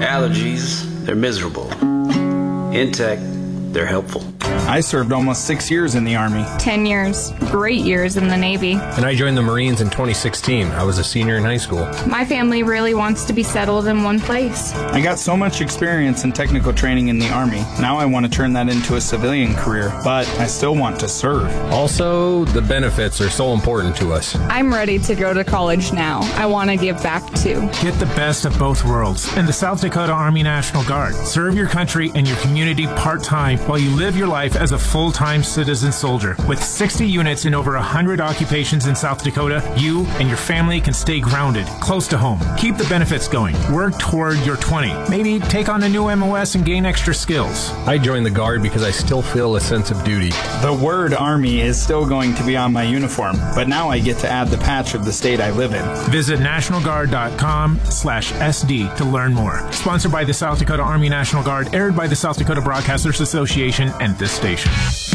Allergies, they're miserable. In tech, they're helpful. I served almost 6 years in the Army. 10 years. Great years in the Navy. And I joined the Marines in 2016. I was a senior in high school. My family really wants to be settled in one place. I got so much experience in technical training in the Army. Now I want to turn that into a civilian career, but I still want to serve. Also, the benefits are so important to us. I'm ready to go to college now. I want to give back too. Get the best of both worlds in the South Dakota Army National Guard. Serve your country and your community part-time while you live your life as a full-time citizen soldier. With 60 units in over 100 occupations in South Dakota, you and your family can stay grounded, close to home. Keep the benefits going. Work toward your 20. Maybe take on a new MOS and gain extra skills. I joined the Guard because I still feel a sense of duty. The word Army is still going to be on my uniform, but now I get to add the patch of the state I live in. Visit nationalguard.com/SD to learn more. Sponsored by the South Dakota Army National Guard, aired by the South Dakota Broadcasters Association and this station.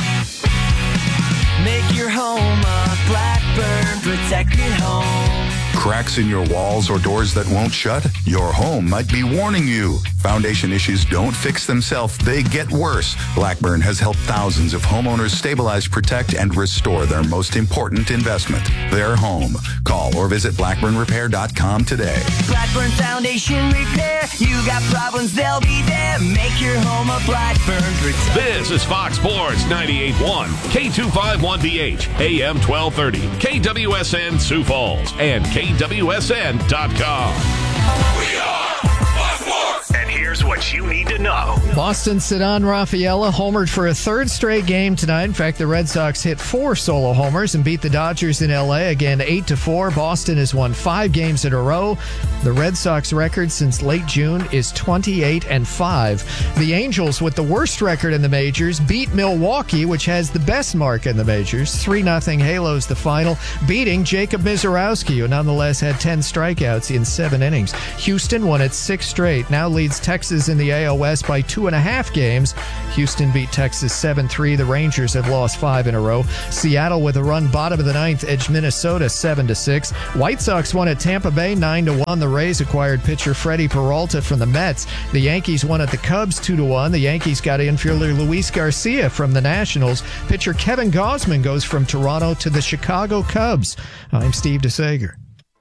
Make your home a Blackburn protected home. Cracks in your walls or doors that won't shut? Your home might be warning you. Foundation issues don't fix themselves, they get worse. Blackburn has helped thousands of homeowners stabilize, protect, and restore their most important investment, their home. Call or visit blackburnrepair.com today. Blackburn Foundation Repair. You got problems, they'll be there. Make your home a Blackburn protected. This is Fox Sports 98.1, K251BH, AM 1230, KWSN Sioux Falls, and KWSN.com. We are Fox Sports! And here's what you need to know. Boston Ceddanne Rafaela homered for a third straight game tonight. In fact, the Red Sox hit 4 solo homers and beat the Dodgers in L.A. again 8-4. Boston has won 5 games in a row. The Red Sox record since late June is 28-5. The Angels, with the worst record in the majors, beat Milwaukee, which has the best mark in the majors. 3-0 Halos the final, beating Jacob Misiorowski, who nonetheless had 10 strikeouts in 7 innings. Houston won its 6th straight, now leads Texas in the AL West by 2.5 games. Houston beat Texas 7-3. The Rangers have lost 5 in a row. Seattle, with a run bottom of the 9th, edged Minnesota 7-6. White Sox won at Tampa Bay 9-1. The Rays acquired pitcher Freddie Peralta from the Mets. The Yankees won at the Cubs 2-1. The Yankees got infielder Luis Garcia from the Nationals. Pitcher Kevin Gausman goes from Toronto to the Chicago Cubs. I'm Steve DeSager.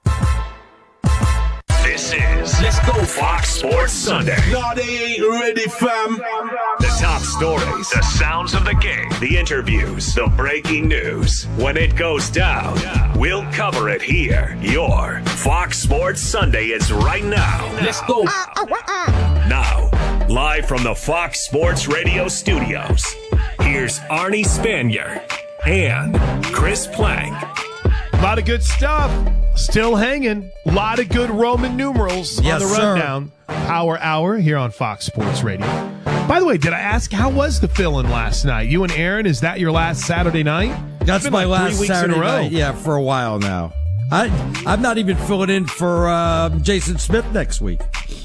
This is Let's Go Fox Sports Sunday. No, they ain't ready, fam. The top stories, the sounds of the game, the interviews, the breaking news. When it goes down, we'll cover it here. Your Fox Sports Sunday is right now. Let's go. Now, live from the Fox Sports Radio studios, here's Arnie Spanier and Chris Plank. A lot of good stuff. Still hanging. A lot of good Roman numerals on the rundown. Power Hour here on Fox Sports Radio. By the way, did I ask, how was the fill-in last night? You and Aaron, is that your last Saturday night? That's my last 3 weeks Saturday in a row. night. Yeah, for a while now. I'm not even filling in for Jason Smith this week.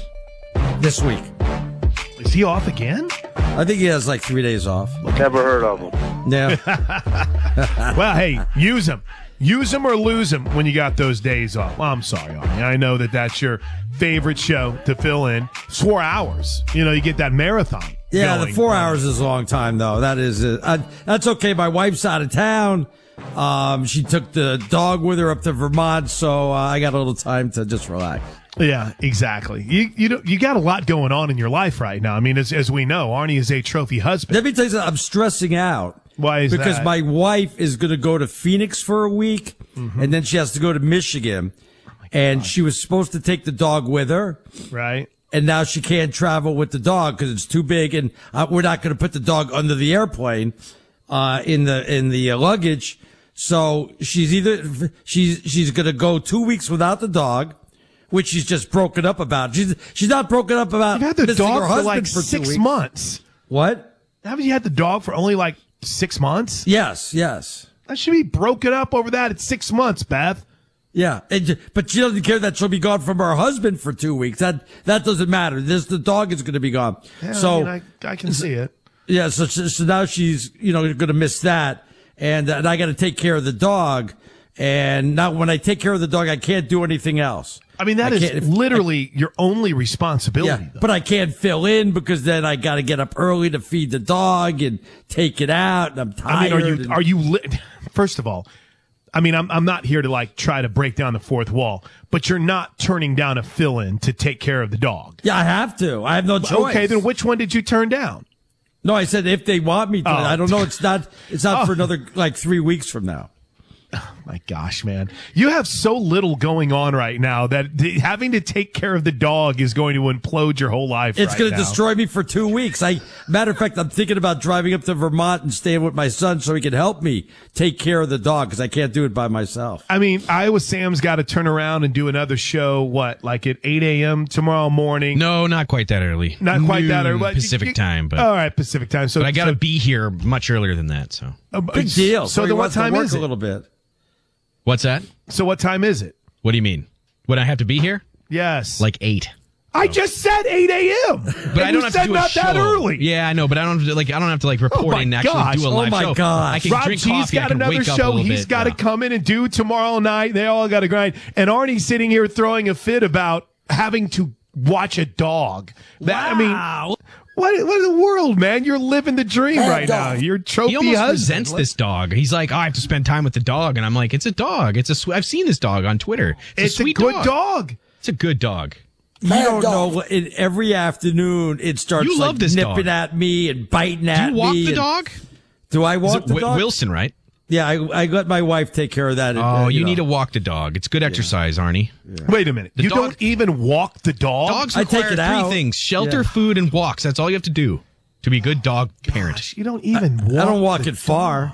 Is he off again? I think he has like 3 days off. Never heard of him. Yeah. Well, hey, use him. Use them or lose them when you got those days off. Well, I'm sorry, Arnie. I know that's your favorite show to fill in. It's 4 hours. You get that marathon. Yeah, going. the 4 hours is a long time, though. That is that's okay. My wife's out of town. She took the dog with her up to Vermont, so I got a little time to just relax. Yeah, exactly. You got a lot going on in your life right now. I mean, as we know, Arnie is a trophy husband. Let me tell you something. I'm stressing out. Why is that? Because my wife is going to go to Phoenix for a week, and then she has to go to Michigan. And she was supposed to take the dog with her. Right. And now she can't travel with the dog because it's too big, and we're not going to put the dog under the airplane in the luggage. So she's going to go 2 weeks without the dog, which she's just broken up about. She's not broken up about. You've had the dog for like for 6 months. What? Haven't you had the dog for only like 6 months? Yes. That should be broken up over that. It's 6 months, Beth. Yeah, but she doesn't care that she'll be gone from her husband for 2 weeks. That doesn't matter. The dog is going to be gone. Yeah, so I can see it. Yeah, so now she's going to miss that, and I got to take care of the dog, And now when I take care of the dog, I can't do anything else. I mean, that is literally your only responsibility. Yeah, but I can't fill in because then I got to get up early to feed the dog and take it out, and I'm tired. I mean, are you first of all, I mean, I'm not here to like try to break down the fourth wall, but you're not turning down a fill-in to take care of the dog. Yeah, I have to. I have no choice. Okay, then which one did you turn down? No, I said if they want me to. I don't know. It's not for another like 3 weeks from now. Oh my gosh, man. You have so little going on right now that having to take care of the dog is going to implode your whole life. It's going to destroy me for 2 weeks. Matter of fact, I'm thinking about driving up to Vermont and staying with my son so he can help me take care of the dog because I can't do it by myself. I mean, Iowa Sam's got to turn around and do another show, like at 8 a.m. tomorrow morning? No, not quite that early. Not quite that early. Pacific time. But all right, Pacific time. So, but I got to be here much earlier than that. So big deal. So then what time is it? A little bit. What's that? So what time is it? What do you mean? When I have to be here? Yes. Like 8. I just said 8 a.m. But I don't have to do a not show. that early. Yeah, I know, but I don't have to report in and actually do a live show. Oh my God. I can Rob drink G's coffee. got I can another wake up a show little he's bit. got to come in and do tomorrow night. They all got to grind. And Arnie's sitting here throwing a fit about having to watch a dog. That, wow. I mean, what in the world, man? You're living the dream right now. You're trophy husband. He almost resents this dog. He's like, I have to spend time with the dog. And I'm like, it's a dog. I've seen this dog on Twitter. It's a sweet good dog. It's a good dog. You don't know. Every afternoon, it starts You love this nipping dog. at me and biting at me. Do you walk the dog? Do I walk the dog? Wilson, right? Yeah, I let my wife take care of that. You need to walk the dog. It's good exercise, Arnie. Yeah. Wait a minute. You don't even walk the dog? Dogs require three things: shelter, food, and walks. That's all you have to do to be a good dog parent. Gosh, you don't even walk. I don't walk it far.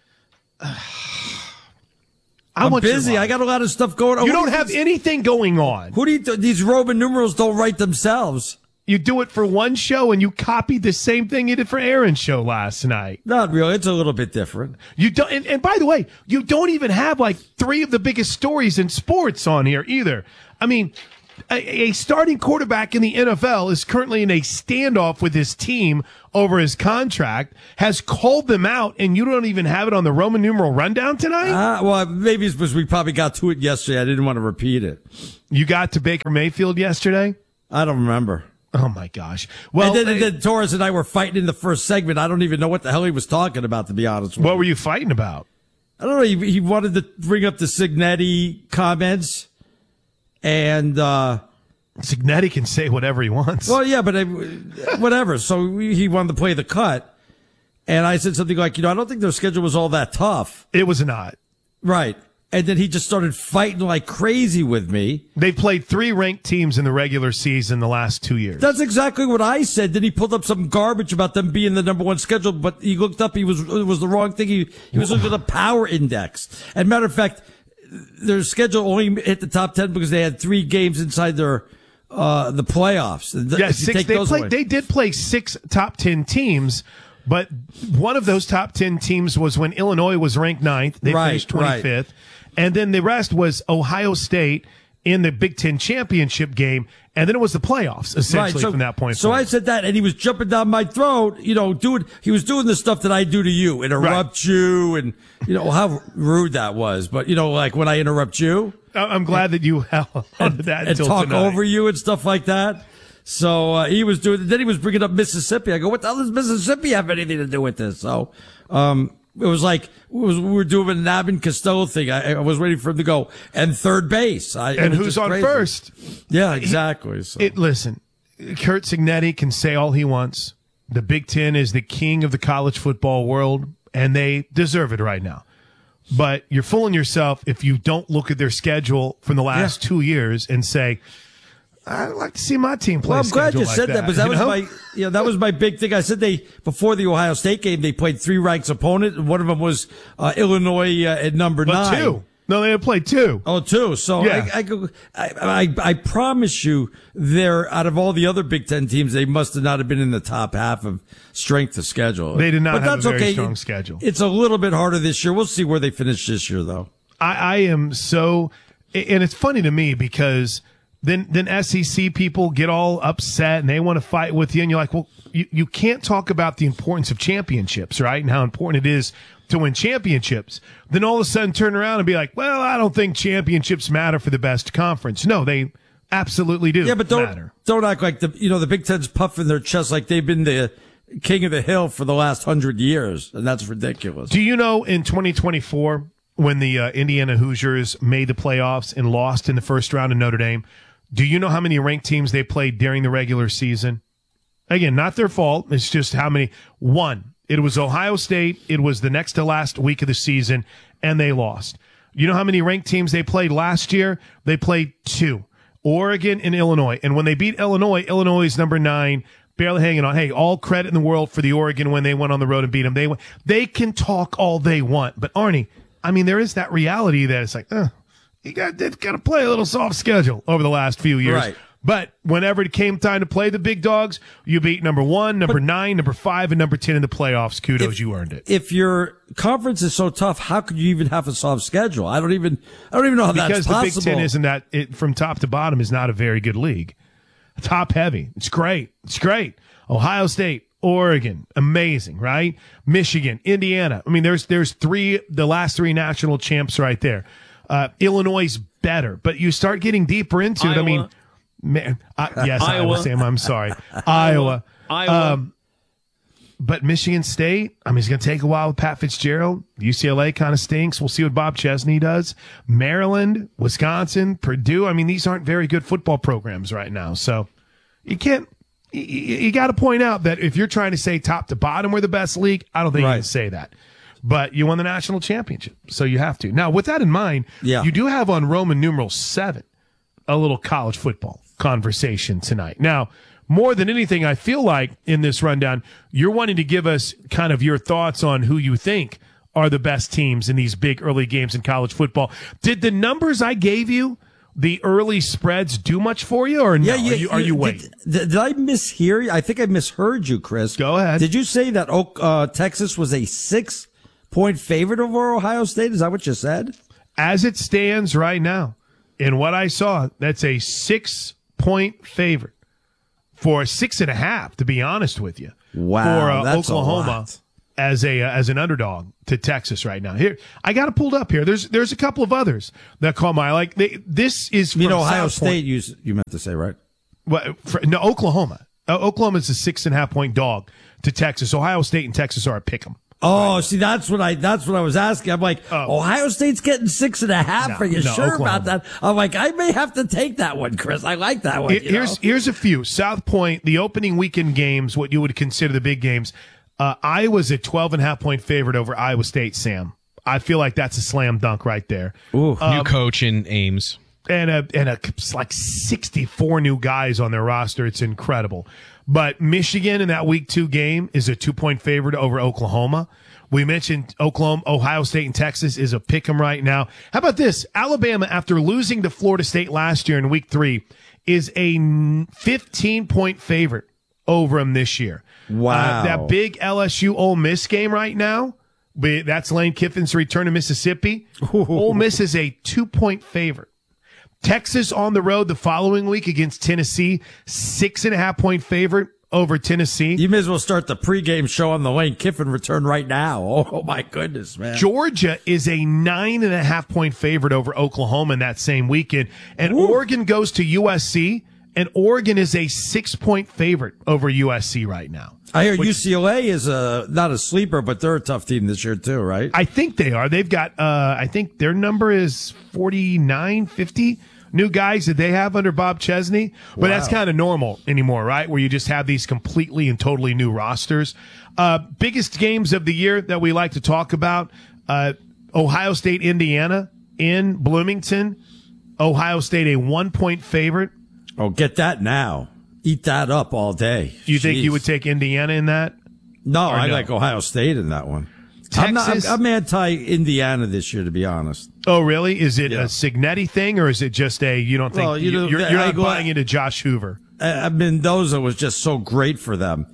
I'm busy. I got a lot of stuff going on. You don't have anything going on. Who do you these Roman numerals don't write themselves? You do it for one show and you copied the same thing you did for Aaron's show last night. Not really. It's a little bit different. You don't, and by the way, you don't even have like 3 of the biggest stories in sports on here either. I mean, a starting quarterback in the NFL is currently in a standoff with his team over his contract, has called them out, and you don't even have it on the Roman numeral rundown tonight? Well, maybe it's because we probably got to it yesterday. I didn't want to repeat it. You got to Baker Mayfield yesterday? I don't remember. Oh, my gosh. Well, and then Torres and I were fighting in the first segment. I don't even know what the hell he was talking about, to be honest with you. What were you fighting about? I don't know. He wanted to bring up the Cignetti comments. And Cignetti can say whatever he wants. Well, yeah, but whatever. So he wanted to play the cut. And I said something like, I don't think their schedule was all that tough. It was not. Right. And then he just started fighting like crazy with me. They've played 3 ranked teams in the regular season the last 2 years. That's exactly what I said. Then he pulled up some garbage about them being the number 1 schedule, but he looked up, it was the wrong thing. He was looking at the power index. And matter of fact, their schedule only hit the top 10 because they had 3 games inside their the playoffs. Yeah, they did play 6 top 10 teams, but one of those top 10 teams was when Illinois was ranked 9th. They finished 25th. Right. And then the rest was Ohio State in the Big Ten championship game, and then it was the playoffs, essentially, from that point forward. So I said that, and he was jumping down my throat, he was doing the stuff that I do to you, interrupt you, and, how rude that was. But, like when I interrupt you. I'm glad that you held on to that until talk tonight. Over you and stuff like that. So he was doing, then he was bringing up Mississippi. I go, what the hell does Mississippi have anything to do with this? So, it was like we were doing an Abbott Costello thing. I was waiting for him to go and third base. And who's on first? Yeah, exactly. Listen, Curt Cignetti can say all he wants. The Big Ten is the king of the college football world, and they deserve it right now. But you're fooling yourself if you don't look at their schedule from the last 2 years and say, I'd like to see my team play. Well, I'm glad you said that, because that was that was my big thing. I said before the Ohio State game, they played 3 ranked opponents, and one of them was Illinois at number 9. 2. No, they had played 2. Oh, 2. So yeah. I promise you, out of all the other Big Ten teams, they must have not been in the top half of strength of schedule. They did not have a very strong schedule. It's a little bit harder this year. We'll see where they finish this year, though. I am so, and it's funny to me because then SEC people get all upset and they want to fight with you, and you're like, well, you can't talk about the importance of championships, right? And how important it is to win championships, then all of a sudden turn around and be like, well, I don't think championships matter for the best conference. No, they absolutely do. Yeah, but don't act like the Big Ten's puffing their chest like they've been the king of the hill for the last 100 years, and that's ridiculous. Do you know in 2024 when the Indiana Hoosiers made the playoffs and lost in the first round in Notre Dame, do you know how many ranked teams they played during the regular season? Again, not their fault. It's just how many. One. It was Ohio State. It was the next to last week of the season, and they lost. You know how many ranked teams they played last year? They played 2. Oregon and Illinois. And when they beat Illinois, Illinois is number 9, barely hanging on. Hey, all credit in the world for the Oregon when they went on the road and beat them. They can talk all they want. But, Arnie, I mean, there is that reality that it's like, they've got to play a little soft schedule over the last few years. Right. But whenever it came time to play the big dogs, you beat number 1, number 9, number 5, and number 10 in the playoffs. Kudos, you earned it. If your conference is so tough, how could you even have a soft schedule? I don't even know how that's possible. Because the Big Ten isn't that from top to bottom is not a very good league. Top heavy. It's great. Ohio State, Oregon, amazing, right? Michigan, Indiana. I mean, there's the last 3 national champs right there. Illinois is better, but you start getting deeper into it. I mean. Yes, Iowa, Sam. I'm sorry. Iowa. But Michigan State, I mean, it's going to take a while with Pat Fitzgerald. UCLA kind of stinks. We'll see what Bob Chesney does. Maryland, Wisconsin, Purdue. I mean, these aren't very good football programs right now. So you got to point out that if you're trying to say top to bottom we're the best league, I don't think you can say that. But you won the national championship, so you have to. Now, with that in mind, you do have on Roman numeral 7 a little college football conversation tonight. Now, more than anything, I feel like in this rundown, you're wanting to give us kind of your thoughts on who you think are the best teams in these big early games in college football. Did the numbers I gave you, the early spreads, do much for you, or no? Are you waiting? Did I mishear you? I think I misheard you, Chris. Go ahead. Did you say that Texas was a 6-point favorite over Ohio State? Is that what you said? As it stands right now, in what I saw, that's a 6-point favorite for 6.5. To be honest with you, wow, for Oklahoma as an underdog to Texas right now. Here, I got it pulled up here. There's a couple of others that caught my like. This is from Ohio South State. You meant to say, right? Well, no, Oklahoma. Oklahoma is a 6.5-point dog to Texas. Ohio State and Texas are a pick'em. Oh, see, that's what I was asking. I'm like, Ohio State's getting 6.5. Are you sure Oklahoma. about that? I'm like, I may have to take that one, Chris. I like that one. Here's a few. South Point, the opening weekend games, what you would consider the big games. Iowa's a 12.5-point favorite over Iowa State, Sam. I feel like that's a slam dunk right there. Ooh, new coach in Ames. And like 64 new guys on their roster. It's incredible. But Michigan in that week 2 game is a 2-point favorite over Oklahoma. We mentioned Ohio State and Texas is a pick'em right now. How about this? Alabama, after losing to Florida State last year in week 3, is a 15-point favorite over them this year. Wow. That big LSU Ole Miss game right now, that's Lane Kiffin's return to Mississippi. Ole Miss is a 2-point favorite. Texas on the road the following week against Tennessee, 6.5-point favorite over Tennessee. You may as well start the pregame show on the Lane Kiffin return right now. Oh my goodness, man. Georgia is a 9.5-point favorite over Oklahoma in that same weekend. And Oregon goes to USC, and Oregon is a 6-point favorite over USC right now. I hear UCLA is not a sleeper, but they're a tough team this year too, right? I think they are. They've got, I think their number is 49, 50 new guys that they have under Bob Chesney. But that's kind of normal anymore, right? Where you just have these completely and totally new rosters. Biggest games of the year that we like to talk about, Ohio State, Indiana in Bloomington. Ohio State a 1-point favorite. Oh, get that now. Eat that up all day. You think you would take Indiana in that? No, I like Ohio State in that one. Texas? I'm anti-Indiana this year, to be honest. Oh, really? Is it a Signetti thing, or is it just you don't think you're not buying into Josh Hoover? Mendoza was just so great for them.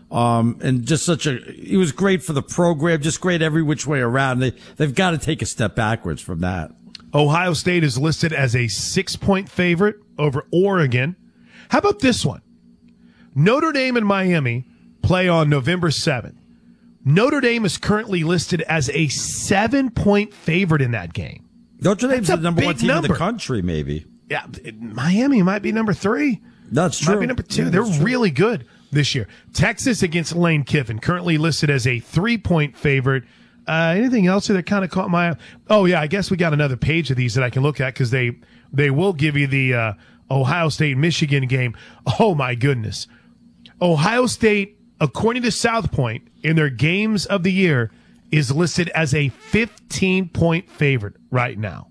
And just he was great for the program, just great every which way around. They've got to take a step backwards from that. Ohio State is listed as a 6-point favorite over Oregon. How about this one? Notre Dame and Miami play on November 7th. Notre Dame is currently listed as a 7-point favorite in that game. Notre Dame's the number one team in number. the country, maybe. Yeah, Miami might be number 3. That's true. Might be number 2. They're really good this year. Texas against Lane Kiffin, currently listed as a 3-point favorite. Anything else that kind of caught my eye? Oh, yeah, I guess we got another page of these that I can look at because they will give you the Ohio State-Michigan game. Oh, my goodness. Ohio State, according to South Point, in their games of the year, is listed as a 15-point favorite right now.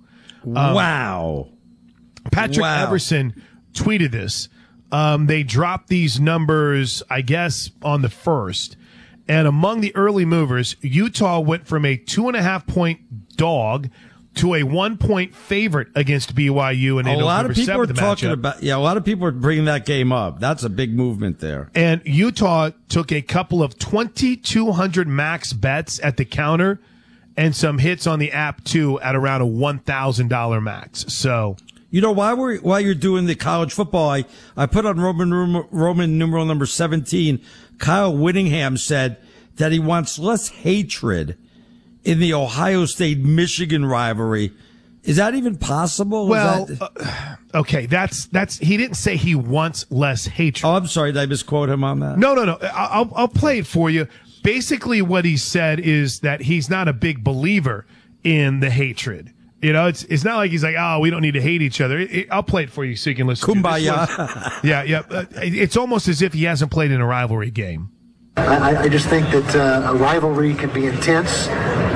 Wow. Patrick Everson tweeted this. They dropped these numbers, I guess, on the 1st. And among the early movers, Utah went from a 2.5-point dog to a 1-point favorite against BYU. And a lot of people are talking about, a lot of people are bringing that game up. That's a big movement there. And Utah took a couple of 2,200 max bets at the counter and some hits on the app too at around a $1,000 max. So, you know, while you're doing the college football, I put on Roman numeral number 17. Kyle Whittingham said that he wants less hatred in the Ohio State-Michigan rivalry. Is that even possible? Well, okay, that's he didn't say he wants less hatred. Oh, I'm sorry, did I misquote him on that? No. I'll play it for you. Basically, what he said is that he's not a big believer in the hatred. You know, it's not like he's like, oh, we don't need to hate each other. I'll play it for you so you can listen. Kumbaya. Yeah. It's almost as if he hasn't played in a rivalry game. I just think that a rivalry can be intense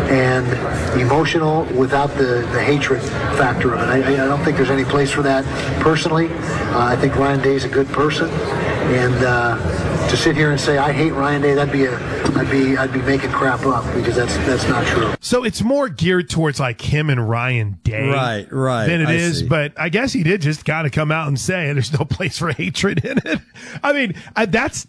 and emotional without the hatred factor of it. I don't think there's any place for that personally. I think Ryan Day's a good person, and to sit here and say I hate Ryan Day, I'd be making crap up, because that's not true. So it's more geared towards like him and Ryan Day, right, than it I is. see. But I guess he did just kind of come out and say there's no place for hatred in it. I mean, that's.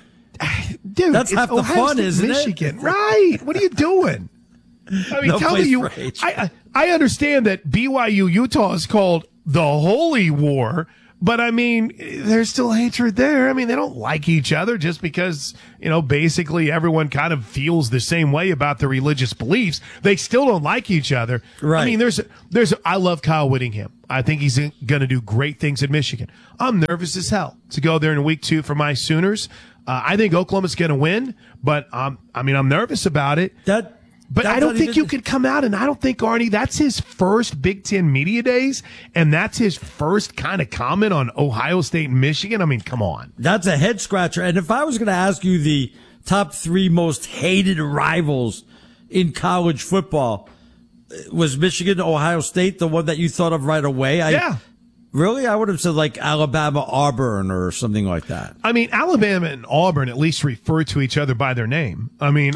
Dude, that's half the Ohio fun, State, isn't Michigan. it? Right. What are you doing? I mean, No tell me place you. for hatred. I understand that BYU Utah is called the Holy War, but I mean, there's still hatred there. I mean, they don't like each other just because, you know, basically everyone kind of feels the same way about their religious beliefs. They still don't like each other. Right. I mean, I love Kyle Whittingham. I think he's going to do great things at Michigan. I'm nervous as hell to go there in week 2 for my Sooners. I think Oklahoma's going to win, but I'm nervous about it. But I don't think you could come out, and I don't think, Arnie, that's his first Big Ten Media Days, and that's his first kind of comment on Ohio State and Michigan. I mean, come on. That's a head scratcher. And if I was going to ask you the top 3 most hated rivals in college football, was Michigan, Ohio State the one that you thought of right away? Yeah. Really? I would have said like Alabama, Auburn, or something like that. I mean, Alabama and Auburn at least refer to each other by their name. I mean,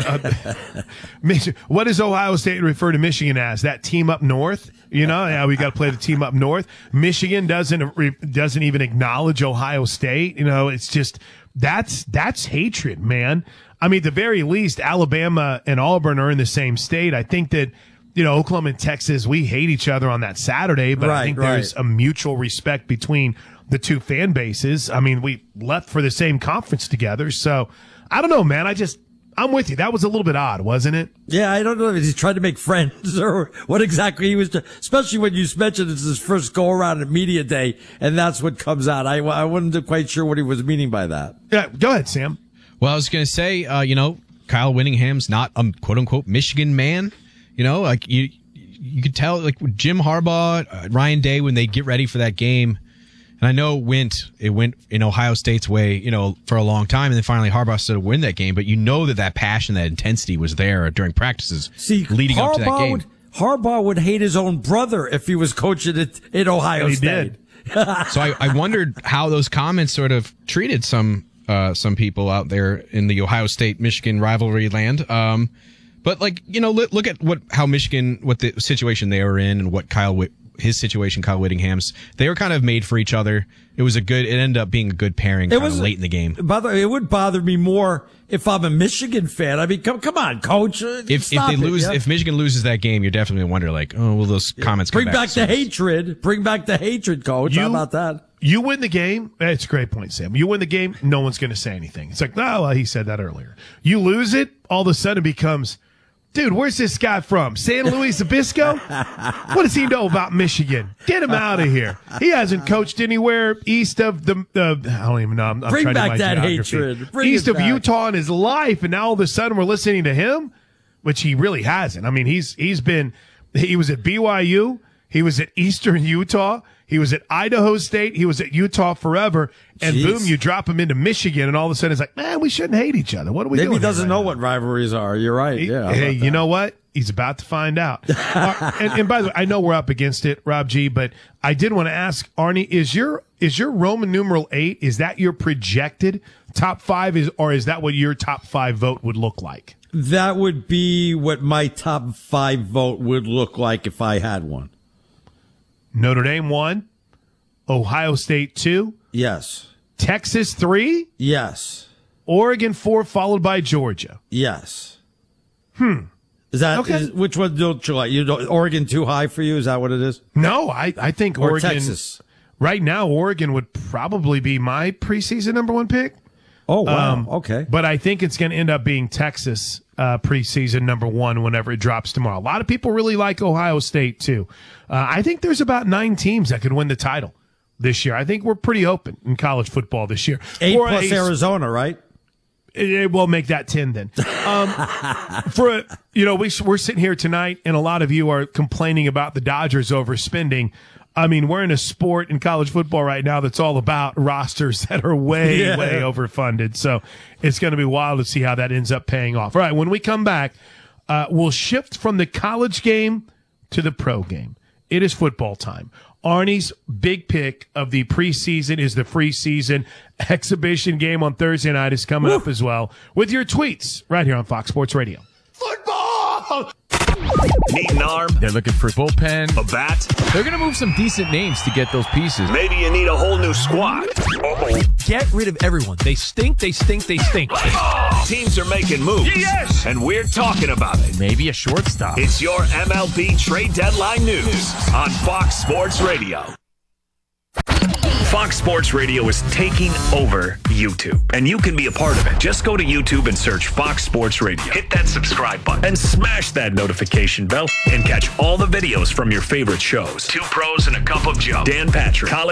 what does Ohio State refer to Michigan as? That team up north? You know, yeah, we got to play the team up north. Michigan doesn't even acknowledge Ohio State. You know, it's just that's hatred, man. I mean, at the very least, Alabama and Auburn are in the same state. I think that, you know, Oklahoma and Texas, we hate each other on that Saturday, but I think there's a mutual respect between the two fan bases. I mean, we left for the same conference together. So I don't know, man. I'm with you. That was a little bit odd, wasn't it? Yeah, I don't know if he's trying to make friends or what exactly he was, especially when you mentioned it's his first go around at Media Day, and that's what comes out. I wasn't quite sure what he was meaning by that. Yeah, go ahead, Sam. Well, I was going to say, you know, Kyle Whittingham's not a quote unquote Michigan man. You know, like you could tell, like Jim Harbaugh, Ryan Day, when they get ready for that game. And I know it went in Ohio State's way, you know, for a long time. And then finally Harbaugh started to win that game. But you know that passion, that intensity was there during practices leading up to that game. Harbaugh would hate his own brother if he was coaching it in Ohio State. So I wondered how those comments sort of treated some people out there in the Ohio State-Michigan rivalry land. But like, you know, look at how Michigan, what the situation they were in, and what Kyle Whittingham's, they were kind of made for each other. It ended up being a good pairing late in the game. By the way, it would bother me more if I'm a Michigan fan. I mean, come on, coach. If Michigan loses that game, you're definitely going to wonder, like, oh, will those comments come back? Bring back the hatred, coach. How about that? You win the game. It's a great point, Sam. You win the game, no one's going to say anything. It's like, no, well, he said that earlier. You lose it, all of a sudden it becomes, dude, where's this guy from? San Luis Obispo? What does he know about Michigan? Get him out of here. He hasn't coached anywhere east of the I don't even know. I'm Bring trying back to that geography. hatred. Bring East it of back. Utah in his life, and now all of a sudden we're listening to him, which he really hasn't. I mean, he was at BYU. He was at Eastern Utah. He was at Idaho State. He was at Utah forever. And boom, you drop him into Michigan, and all of a sudden it's like, man, we shouldn't hate each other. What are we doing? Maybe he doesn't know what rivalries are. You're right. Yeah. Hey, you know what? He's about to find out. And by the way, I know we're up against it, Rob G, but I did want to ask, Arnie, is your Roman numeral 8, is that your projected top 5, or is that what your top 5 vote would look like? That would be what my top 5 vote would look like if I had one. Notre Dame 1, Ohio State 2. Yes. Texas 3. Yes. Oregon 4, followed by Georgia. Yes. Is that which one don't you like? Oregon too high for you? Is that what it is? No, I think Or Oregon. Texas. Right now, Oregon would probably be my preseason number 1 pick. Oh, wow. Okay. But I think it's going to end up being Texas preseason number 1 whenever it drops tomorrow. A lot of people really like Ohio State, too. I think there's about 9 teams that could win the title this year. I think we're pretty open in college football this year. 8 plus Arizona, right? We'll make that 10 then. We're sitting here tonight, and a lot of you are complaining about the Dodgers overspending. I mean, we're in a sport in college football right now that's all about rosters that are way overfunded. So it's going to be wild to see how that ends up paying off. All right, when we come back, we'll shift from the college game to the pro game. It is football time. Arnie's big pick of the preseason is the free season exhibition game on Thursday night is coming up as well with your tweets right here on Fox Sports Radio. Football! Need an arm? They're looking for bullpen. A bat? They're going to move some decent names to get those pieces. Maybe you need a whole new squad. Uh-oh. Get rid of everyone. They stink, they stink, they stink. Oh, teams are making moves. Yes! And we're talking about it. Maybe a shortstop. It's your MLB trade deadline news on Fox Sports Radio. Fox Sports Radio is taking over YouTube, and you can be a part of it. Just go to YouTube and search Fox Sports Radio. Hit that subscribe button and smash that notification bell and catch all the videos from your favorite shows. 2 Pros and a Cup of Joe. Dan Patrick, college